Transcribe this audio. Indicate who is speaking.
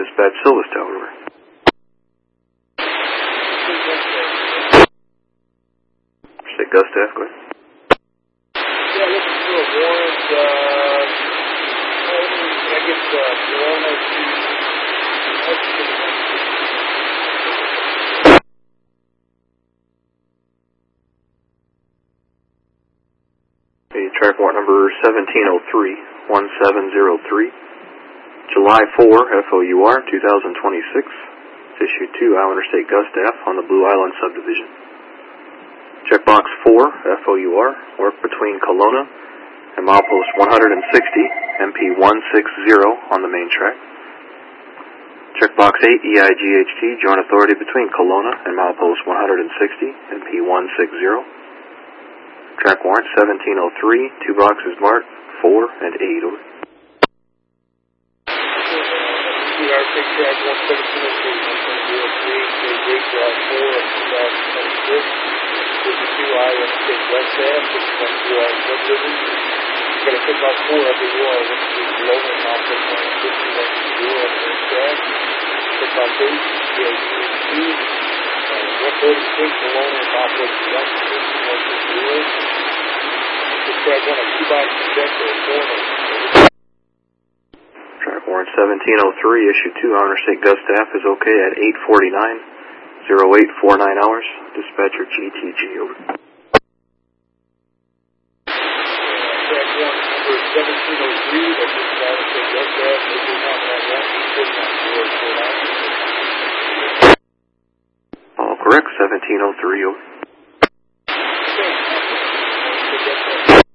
Speaker 1: Dispatch Silverstown, over. Say Gus Staff, go ahead.
Speaker 2: Yeah, looking for a warrant, I guess, Corona to...
Speaker 1: Track warrant number 1703-1703, July 4, FOUR 2026, issue 2, Iowa Interstate Gustaff on the Blue Island subdivision. Checkbox 4, FOUR, work between Kelowna and milepost 160, MP 160 on the main track. Checkbox 8, EIGHT, joint authority between Kelowna and milepost 160, MP 160. Track warrant 1703, 2 boxes marked 4 and 8, over.
Speaker 2: Track 11703, 4 Iowa State West Ave, 614 subdivision. Got a pick off 4 FOUR, which is Kelowna and milepost 160, 160 on the main track. Pick off 8, EIGHT. 146, Kelowna and milepost 160, 160. Track 1 of 2 boxes check for a corner.
Speaker 1: Track warrant 1703, issue 2, Iowa Interstate Gustaff is okay at 8:49, 0849 hours. Dispatcher GTG, over.
Speaker 2: Track 1 number 1703, that's just Iowa Interstate Gustaff, issue 991, 49.
Speaker 1: All correct, 1703, over.